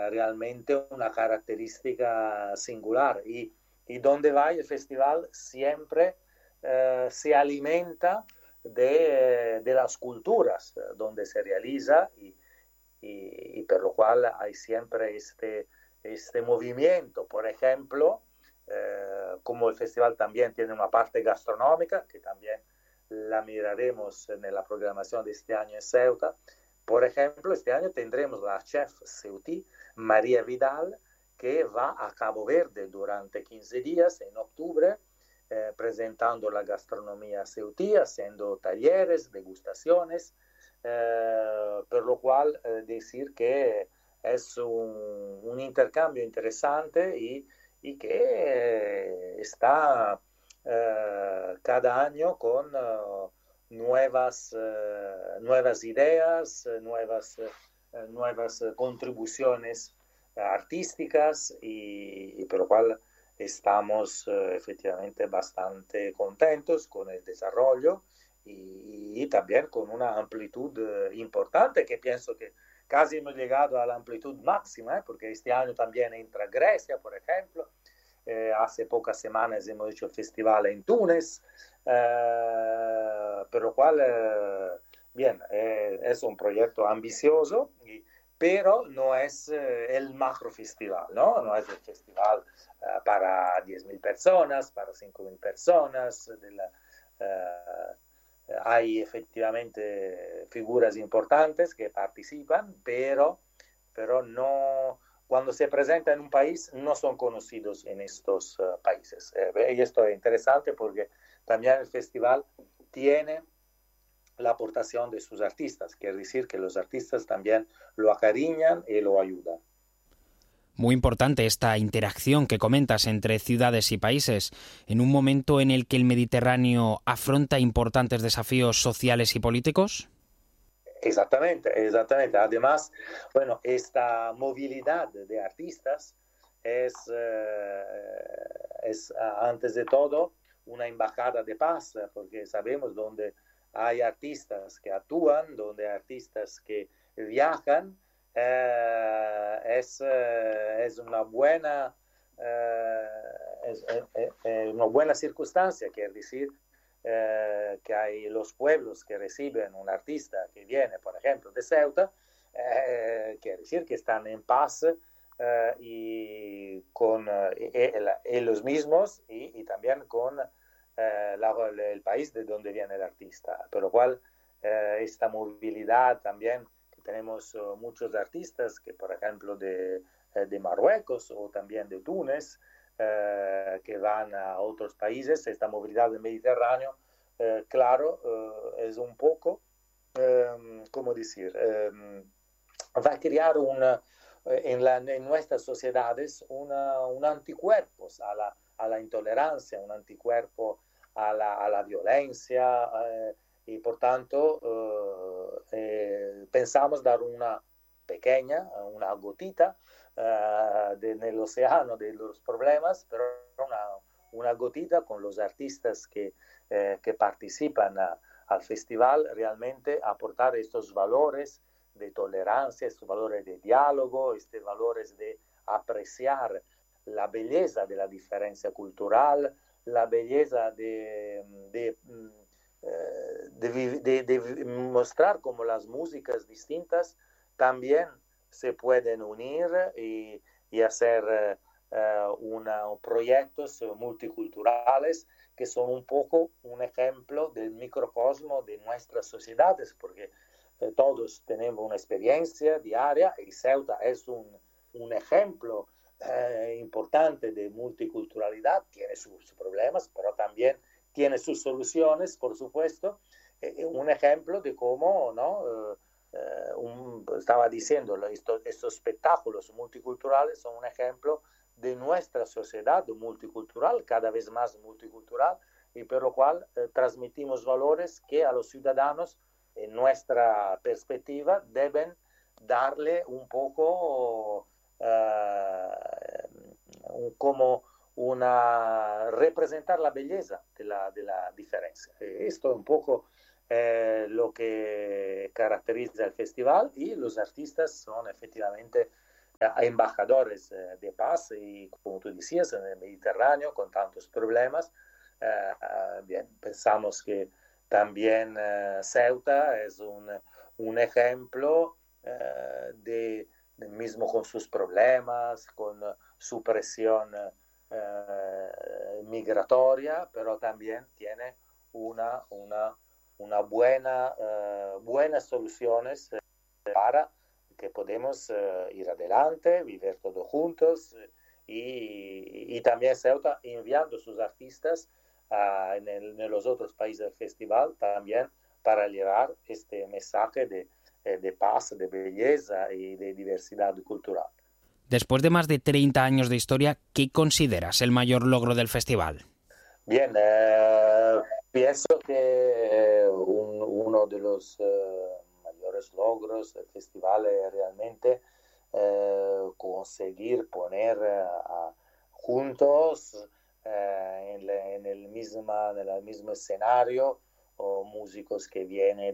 realmente una característica singular y donde va el festival siempre se alimenta de las culturas donde se realiza y por lo cual hay siempre este movimiento. Por ejemplo, como el festival también tiene una parte gastronómica, que también la miraremos en la programación de este año en Ceuta. Por ejemplo, este año tendremos la chef ceutí María Vidal, que va a Cabo Verde durante 15 días en octubre, presentando la gastronomía ceutí, haciendo talleres, degustaciones, por lo cual decir que es un intercambio interesante y que está cada año con nuevas ideas, nuevas contribuciones artísticas y por lo cual estamos efectivamente bastante contentos con el desarrollo y también con una amplitud importante que pienso que casi hemos llegado a la amplitud máxima, porque este año también entra Grecia, por ejemplo. Hace pocas semanas hemos hecho el festival en Túnez, por lo cual, bien, es un proyecto ambicioso, pero no es el macro festival, ¿no? No es el festival para 10.000 personas, para 5.000 personas. Hay efectivamente figuras importantes que participan, pero no, cuando se presenta en un país no son conocidos en estos países. Y esto es interesante porque también el festival tiene la aportación de sus artistas, quiere decir que los artistas también lo acariñan y lo ayudan. Muy importante esta interacción que comentas entre ciudades y países, en un momento en el que el Mediterráneo afronta importantes desafíos sociales y políticos. Exactamente, exactamente. Además, bueno, esta movilidad de artistas es antes de todo una embajada de paz, porque sabemos donde hay artistas que actúan, donde hay artistas que viajan, es una buena circunstancia, quiere decir que hay los pueblos que reciben un artista que viene, por ejemplo, de Ceuta, quiere decir que están en paz y con ellos mismos y también con el país de donde viene el artista. Por lo cual, esta movilidad también, que tenemos muchos artistas que, por ejemplo, de Marruecos o también de Túnez, que van a otros países, esta movilidad del Mediterráneo, claro, es un poco, ¿cómo decir? Va a crear en nuestras sociedades un anticuerpos a la intolerancia, un anticuerpo a la violencia, y por tanto pensamos dar una pequeña, una gotita nel océano de los problemas, pero una gotita con los artistas que participan al festival, realmente aportar estos valores de tolerancia, estos valores de diálogo, estos valores de apreciar la belleza de la diferencia cultural, la belleza de mostrar cómo las músicas distintas también se pueden unir y hacer proyectos multiculturales que son un poco un ejemplo del microcosmo de nuestras sociedades, porque todos tenemos una experiencia diaria y Ceuta es un ejemplo importante de multiculturalidad, tiene sus problemas, pero también tiene sus soluciones, por supuesto, un ejemplo de cómo, ¿no? Estaba diciendo, estos espectáculos multiculturales son un ejemplo de nuestra sociedad multicultural, cada vez más multicultural, y por lo cual transmitimos valores que a los ciudadanos, en nuestra perspectiva, deben darle un poco como representar la belleza de la diferencia. Esto es un poco lo que caracteriza el festival y los artistas son efectivamente embajadores de paz y, como tú decías, en el Mediterráneo con tantos problemas. Bien, pensamos que también Ceuta es un ejemplo mismo con sus problemas, con su presión migratoria, pero también tiene una buenas soluciones para que podemos ir adelante, vivir todos juntos y también Ceuta enviando sus artistas en los otros países del festival también para llevar este mensaje de paz, de belleza y de diversidad cultural. Después de más de 30 años de historia, ¿qué consideras el mayor logro del festival? Bien, pienso que uno de los mayores logros del festival es realmente conseguir poner juntos en el mismo escenario músicos que vienen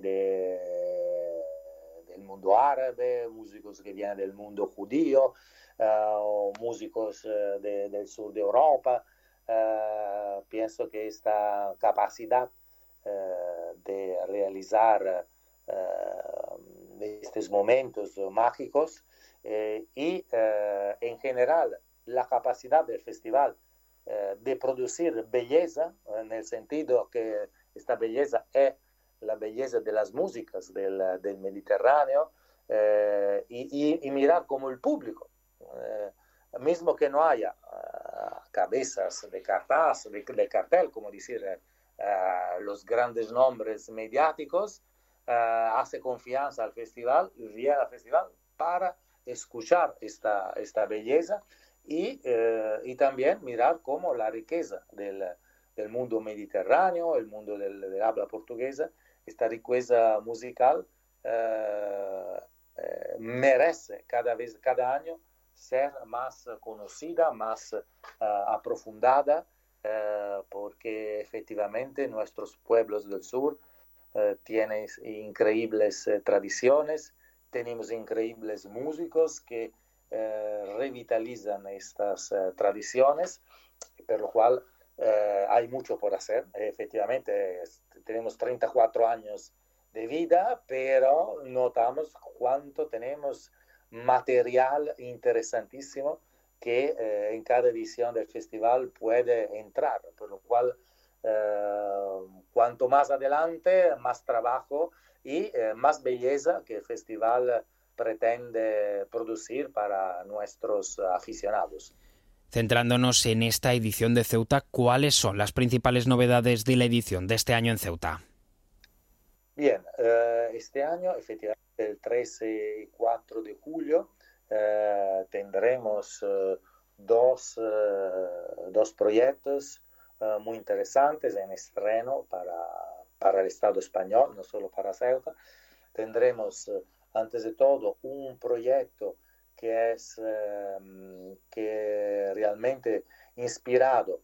del mundo árabe, músicos que vienen del mundo judío, o músicos del sur de Europa. Pienso que esta capacidad de realizar estos momentos mágicos y en general la capacidad del festival de producir belleza, en el sentido que esta belleza es la belleza de las músicas del Mediterráneo y mirar como el público, mismo que no haya cabezas de cartel, como decir los grandes nombres mediáticos, hace confianza al festival, viene al festival para escuchar esta belleza y también mirar cómo la riqueza del mundo mediterráneo, el mundo del habla portuguesa, esta riqueza musical merece cada año ser más conocida, más aprofundada, porque efectivamente nuestros pueblos del sur tienen increíbles tradiciones, tenemos increíbles músicos que revitalizan estas tradiciones, por lo cual hay mucho por hacer. Efectivamente, tenemos 34 años de vida, pero notamos cuánto tenemos material interesantísimo que en cada edición del festival puede entrar, por lo cual cuanto más adelante, más trabajo y más belleza que el festival pretende producir para nuestros aficionados. Centrándonos en esta edición de Ceuta, ¿cuáles son las principales novedades de la edición de este año en Ceuta? Bien, este año, efectivamente, el 13 y 4 de julio, tendremos dos proyectos muy interesantes en estreno para el Estado español, no solo para Ceuta. Tendremos, antes de todo, un proyecto que es que realmente inspirado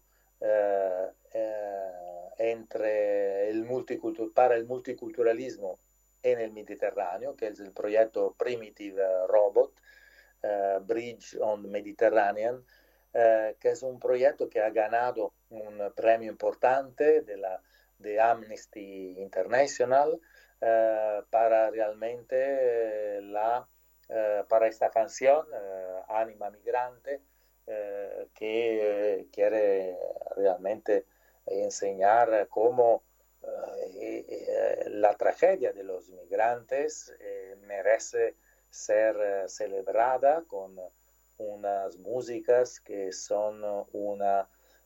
para el multiculturalismo en el Mediterráneo, que es el proyecto Primitive Robot, Bridge on the Mediterranean, que es un proyecto que ha ganado un premio importante de Amnesty International para realmente para esta canción, Anima Migrante, que quiere realmente enseñar cómo la tragedia de los migrantes merece ser celebrada con unas músicas que son una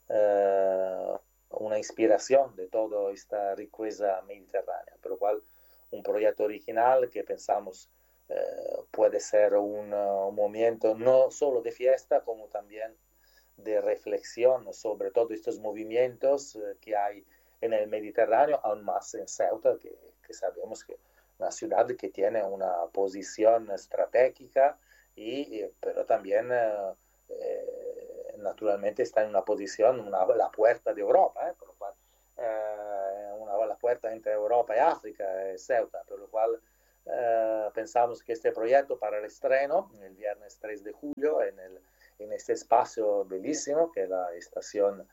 inspiración de toda esta riqueza mediterránea, por lo cual un proyecto original que pensamos puede ser un momento no solo de fiesta, como también de reflexión sobre todos estos movimientos que hay en el Mediterráneo, aún más en Ceuta, que sabemos que es una ciudad que tiene una posición estratégica, pero también naturalmente está en una posición, la puerta de Europa, por lo cual la puerta entre Europa y África es Ceuta, por lo cual pensamos que este proyecto para el estreno, el viernes 3 de julio, en este espacio bellísimo que es la estación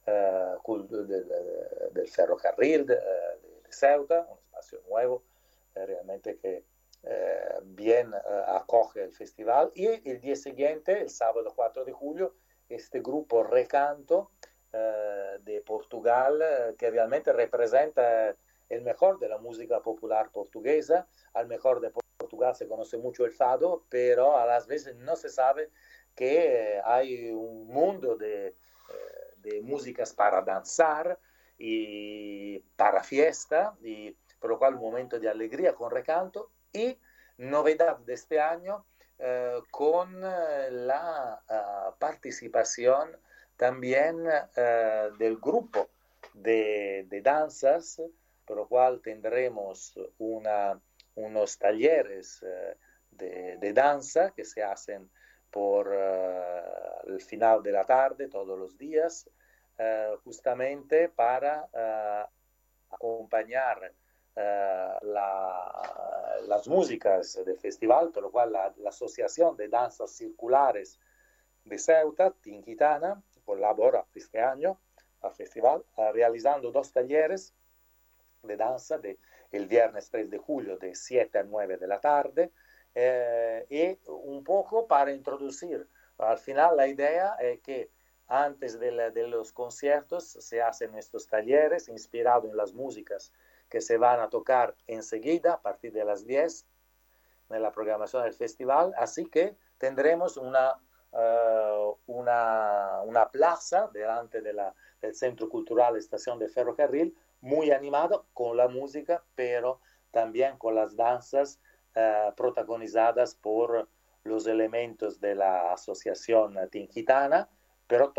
del ferrocarril de Ceuta, un espacio nuevo, realmente que bien acoge el festival. Y el día siguiente, el sábado 4 de julio, este grupo Recanto de Portugal, que realmente representa el mejor de la música popular portuguesa. Al mejor de Portugal se conoce mucho el fado, pero a las veces no se sabe que hay un mundo de músicas para danzar y para fiesta, y por lo cual un momento de alegría con Recanto. Y novedad de este año, con la participación también del grupo de danzas, por lo cual tendremos unos talleres de danza que se hacen por el final de la tarde todos los días, justamente para acompañar las músicas del festival, por lo cual la Asociación de Danzas Circulares de Ceuta, Tinquitana, colabora este año al festival, realizando 2 talleres de danza el viernes 3 de julio de 7 a 9 de la tarde, y un poco para introducir. Al final la idea es que antes de los conciertos se hacen estos talleres inspirados en las músicas que se van a tocar enseguida a partir de las 10 en la programación del festival, así que tendremos una plaza delante del Centro Cultural Estación de Ferrocarril, muy animado con la música, pero también con las danzas protagonizadas por los elementos de la Asociación Tinquitana, pero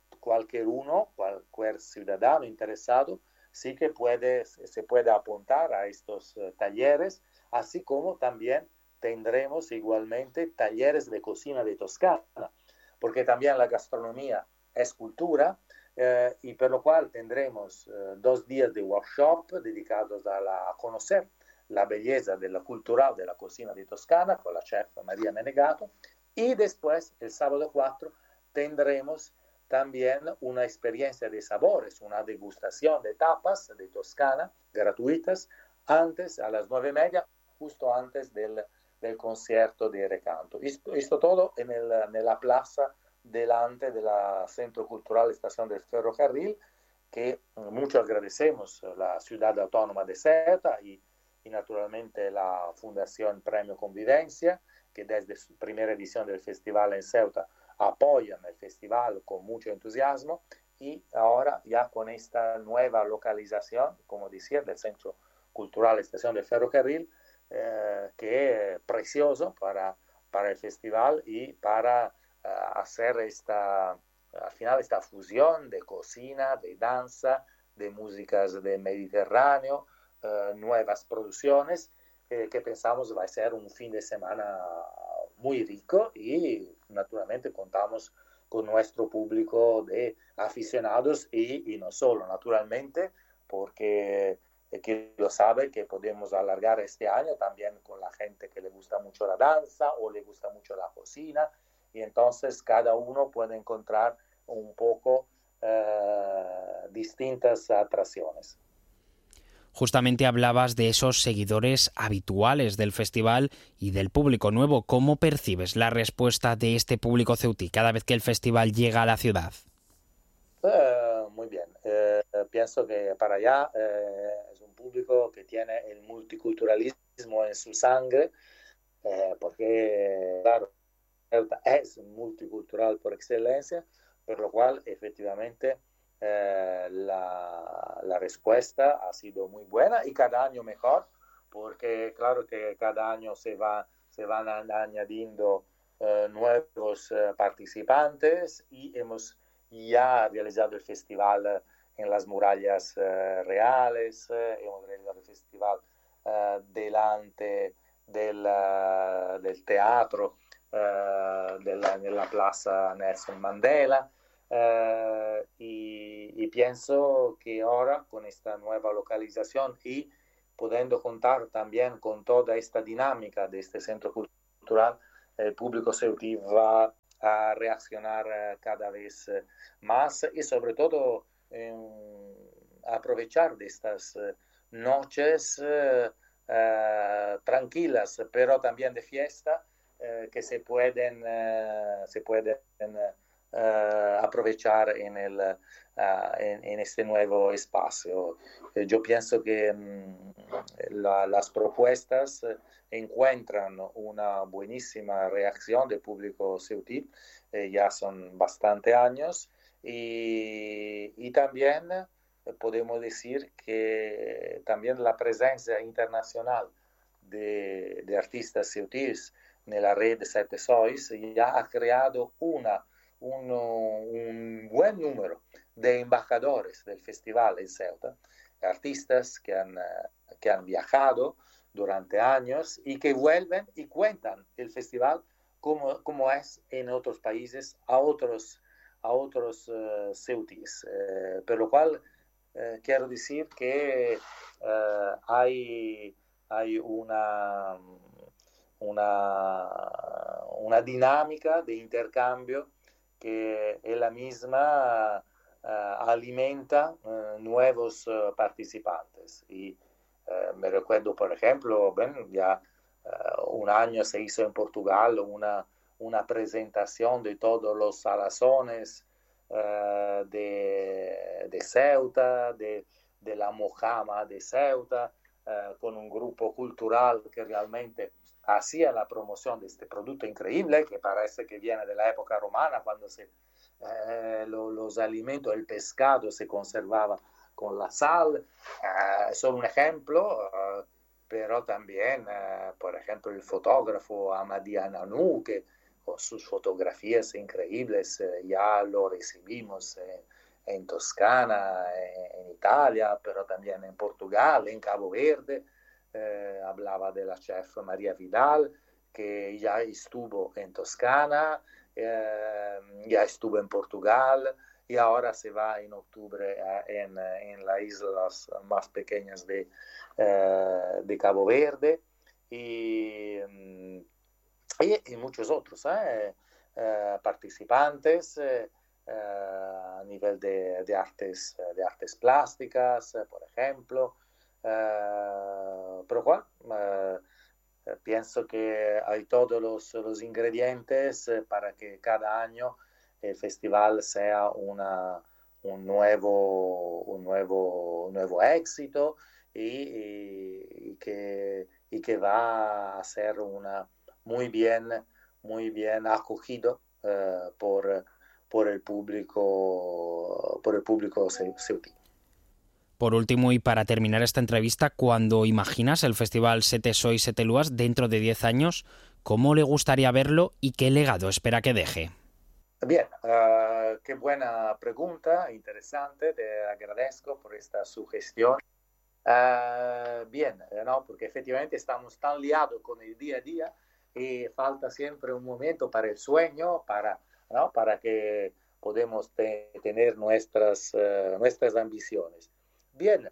cualquier ciudadano interesado sí que se puede apuntar a estos talleres, así como también tendremos igualmente talleres de cocina de Toscana, porque también la gastronomía es cultura, y por lo cual tendremos 2 días de workshop dedicados a conocer la belleza de la cultural de la cocina de Toscana con la chef María Menegato, y después el sábado 4 tendremos también una experiencia de sabores, una degustación de tapas de Toscana gratuitas antes, a las 9:30, justo antes del concierto de Recanto. Esto todo en la plaza delante del Centro Cultural Estación del Ferrocarril, que mucho agradecemos a la Ciudad Autónoma de Ceuta y naturalmente la Fundación Premio Convivencia, que desde su primera edición del festival en Ceuta apoyan el festival con mucho entusiasmo, y ahora ya con esta nueva localización, como decía, del Centro Cultural Estación del Ferrocarril, que es precioso para el festival y para hacer al final esta fusión de cocina, de danza, de músicas del Mediterráneo, nuevas producciones, que pensamos va a ser un fin de semana muy rico, y naturalmente contamos con nuestro público de aficionados y no solo, naturalmente, porque que lo sabe que podemos alargar este año también con la gente que le gusta mucho la danza o le gusta mucho la cocina, y entonces cada uno puede encontrar un poco distintas atracciones. Justamente hablabas de esos seguidores habituales del festival y del público nuevo. ¿Cómo percibes la respuesta de este público ceutí cada vez que el festival llega a la ciudad? Muy bien. Pienso que para allá es un público que tiene el multiculturalismo en su sangre, porque, claro, Ceuta es multicultural por excelencia, por lo cual efectivamente la respuesta ha sido muy buena y cada año mejor, porque claro que cada año se van añadiendo nuevos participantes, y hemos ya realizado el festival en las murallas reales, hemos realizado el festival delante del teatro en la Plaza Nelson Mandela, y pienso que ahora con esta nueva localización y pudiendo contar también con toda esta dinámica de este centro cultural, el público ceutí va a reaccionar cada vez más y sobre todo aprovechar de estas noches tranquilas, pero también de fiesta, que se pueden aprovechar en este nuevo espacio. Yo pienso que las propuestas encuentran una buenísima reacción del público ceutí, ya son bastante años, y también podemos decir que también la presencia internacional de artistas ceutíes en la red Sete Sois ya ha creado un buen número de embajadores del festival en Ceuta, artistas que han viajado durante años y que vuelven y cuentan el festival como es en otros países a otros ceutíes, por lo cual quiero decir que hay una dinámica de intercambio que ella misma alimenta nuevos participantes. Y me recuerdo, por ejemplo, ya un año se hizo en Portugal una presentación de todos los salazones de Ceuta, de la Mojama de Ceuta, con un grupo cultural que realmente hacía la promoción de este producto increíble que parece que viene de la época romana, cuando los alimentos, el pescado se conservaba con la sal. Solo un ejemplo, pero también, por ejemplo, el fotógrafo Amadí Ananú, que con sus fotografías increíbles ya lo recibimos en Toscana, en Italia, pero también en Portugal, en Cabo Verde. Hablaba de la chef María Vidal, que ya estuvo en Toscana, ya estuvo en Portugal y ahora se va en octubre en las islas más pequeñas de Cabo Verde y muchos otros participantes a nivel de artes plásticas, por ejemplo. Pero bueno, pienso que hay todos los ingredientes para que cada año el festival sea un nuevo éxito y que va a ser muy bien acogido por el público ceutí. Por último, y para terminar esta entrevista, cuando imaginas el festival Sete Sois Sete Luas dentro de 10 años, ¿cómo le gustaría verlo y qué legado espera que deje? Bien, qué buena pregunta, interesante, te agradezco por esta sugestión. Bien, ¿no? Porque efectivamente estamos tan liados con el día a día y falta siempre un momento para el sueño, ¿no? Para que podamos tener nuestras ambiciones. Bien,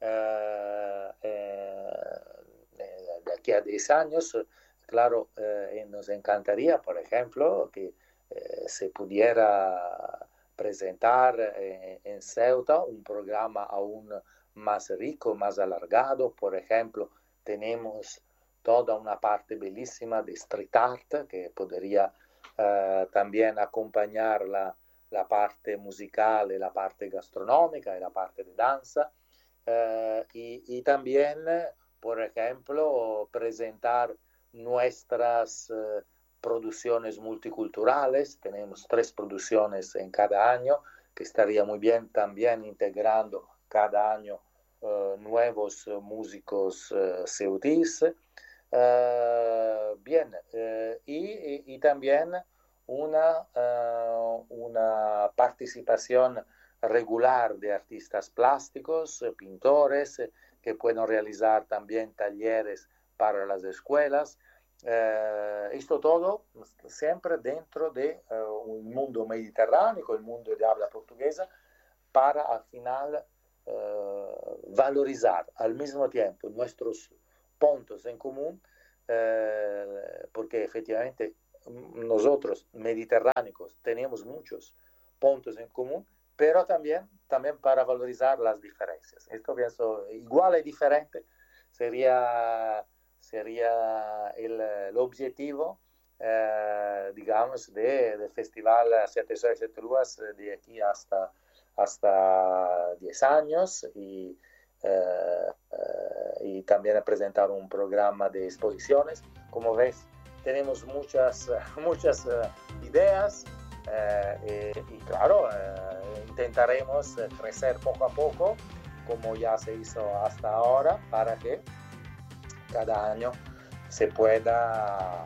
de aquí a 10 años, claro, nos encantaría, por ejemplo, que se pudiera presentar en Ceuta un programa aún más rico, más alargado. Por ejemplo, tenemos toda una parte bellísima de street art que podría también acompañar la parte musical y la parte gastronómica y la parte de danza. Y también, por ejemplo, presentar nuestras producciones multiculturales. Tenemos 3 producciones en cada año, que estaría muy bien también integrando cada año nuevos músicos ceutíes. Bien, y también una participación regular de artistas plásticos, pintores, que pueden realizar también talleres para las escuelas. Esto todo siempre dentro de un mundo mediterráneo, el mundo de habla portuguesa, para al final valorizar al mismo tiempo nuestros puntos en común, porque efectivamente nosotros mediterráneos tenemos muchos puntos en común, pero también para valorizar las diferencias. Esto pienso, igual y diferente, sería el objetivo, digamos, del Festival Siete Soles, Siete Luas de aquí hasta 10 años y también presentar un programa de exposiciones. Como ves, tenemos muchas ideas y claro, intentaremos crecer poco a poco, como ya se hizo hasta ahora, para que cada año se pueda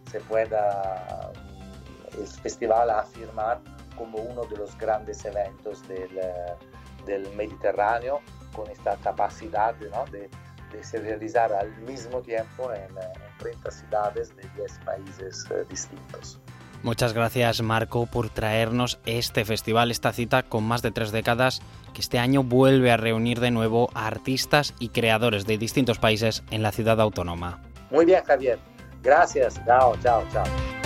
el festival afirmar como uno de los grandes eventos del Mediterráneo, con esta capacidad, ¿no?, de se realizar al mismo tiempo en 30 ciudades de 10 países distintos. Muchas gracias, Marco, por traernos este festival, esta cita con más de 3 décadas, que este año vuelve a reunir de nuevo a artistas y creadores de distintos países en la ciudad autónoma. Muy bien, Javier. Gracias. Chao.